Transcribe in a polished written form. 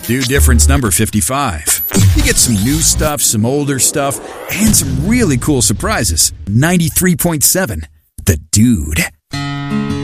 Do difference number 55. You get some new stuff, some older stuff, and some really cool surprises. 93.7 The Dude.